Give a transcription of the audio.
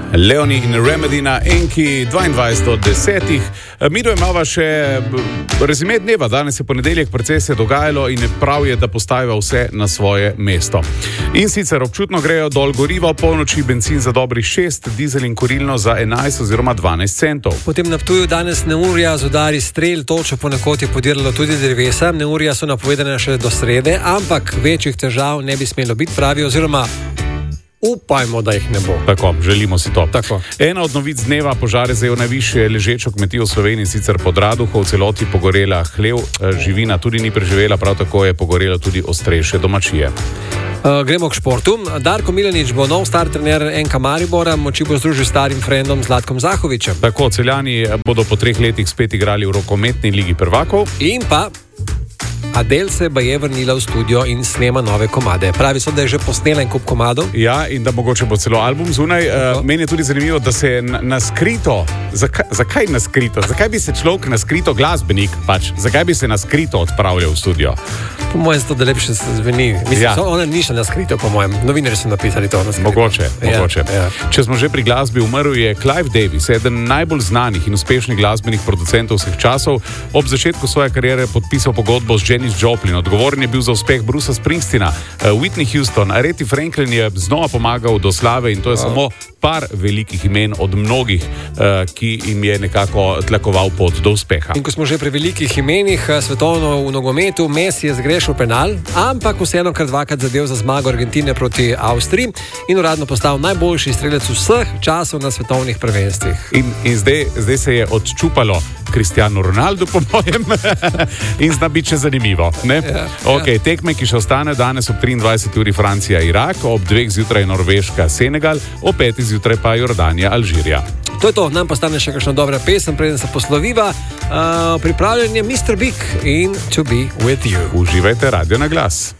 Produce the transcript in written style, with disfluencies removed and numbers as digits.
Leoni in Remedy na Enki 22:10. Mi dojemava še rezime dneva. Danes je ponedeljek, precej se je dogajalo in prav je, da postaviva vse na svoje mesto. In sicer občutno grejo dol gorivo, polnoči bencin za dobrih 6, dizel in kurilno za 11 oziroma 12 centov. Potem na Ptuju danes neurja z udari strel, točo ponekod je podiralo tudi drevesa. Neurja so napovedane še do srede, ampak večjih težav ne bi smelo biti, pravi, oziroma upajmo, da jih ne bo. Tako, želimo si to. Tako. Ena od novic dneva: požar je zajel najvišje ležečo kmetijo v Sloveniji, sicer pod Raduho, v celoti pogorela hlev, živina tudi ni preživela, prav tako je pogorelo tudi ostrejše domačije. Gremo k športu. Darko Milanič bo nov star trener NK Maribora, moči bo združil starim frendom Zlatkom Zahovićem. Tako, Celjani bodo po 3 letih spet igrali v rokometni ligi prvakov. In pa Adele se je vrnila v studio in snema nove komade. Pravi so, da je že posnela en kup komadov. Ja, in da mogoče bo celo album zunaj. Meni je tudi zanimivo, da se je na skrito. Zakaj na skrito? Zakaj bi se človek na skrito, glasbenik pač, zakaj bi se na skrito odpravljal v studio? Po mojem, to da lepše se zveni. Mislim, Ja. ona ni še na skrito, po mojem. Novinarji so napisali to na skrito. Mogoče. Ja. Če smo že pri glasbi, umrl je Clive Davis, eden najbolj znanih in uspešnih glasbenih producentov vseh časov. Ob začetku svoje kariere podpisal pogodbo z Janis Joplin. Odgovoren je bil za uspeh Brucea Springsteena, Whitney Houston, Aretha Franklin je znova pomagal do slave in to je samo par velikih imen od mnogih, ki jim je nekako tlakoval pot do uspeha. In ko smo že pri velikih imenih, svetovno v nogometu, Messi je zgrešil penal, ampak vseeno kar dvakrat zadev za zmago Argentine proti Avstriji in uradno postal najboljši strelec vseh časov na svetovnih prvenstvih. In zdaj se je odčupalo Cristiano Ronaldo, po mojem, in zna biti še zanimivo. Tekme, ki še ostane danes ob 23. uri Francija-Irak, ob 2. zjutraj Norveška-Senegal, ob 5. zjutraj pa Jordanija-Alžirija. To je to, nam pa stane še kakšna dobra pesem, preden se posloviva. Pripravljen je Mr. Big in To Be With You. Uživajte Radio na glas.